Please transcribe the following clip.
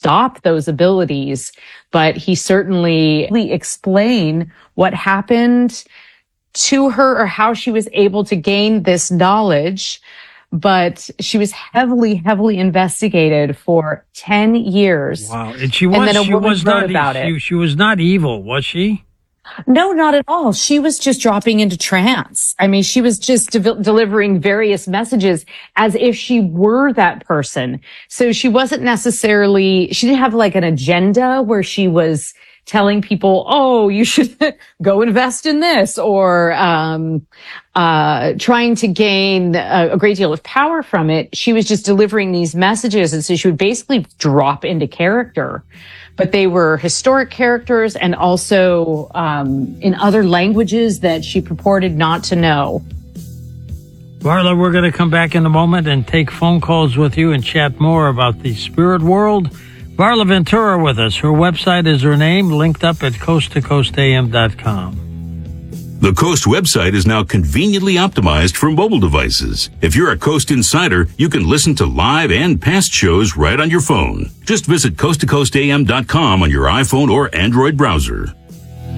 stop those abilities, but he certainly explained what happened to her or how she was able to gain this knowledge. But she was heavily investigated for 10 years. Wow. And she was not evil, was she? No, not at all. She was just dropping into trance. I mean, she was just delivering various messages as if she were that person. So she wasn't necessarily, she didn't have like an agenda where she was telling people, oh, you should go invest in this, or trying to gain a great deal of power from it. She was just delivering these messages. And so she would basically drop into character. But they were historic characters and also in other languages that she purported not to know. Varla, we're going to come back in a moment and take phone calls with you and chat more about the spirit world. Varla Ventura with us. Her website is her name, linked up at coasttocoastam.com. The Coast website is now conveniently optimized for mobile devices. If you're a Coast insider, you can listen to live and past shows right on your phone. Just visit coasttocoastam.com on your iPhone or Android browser.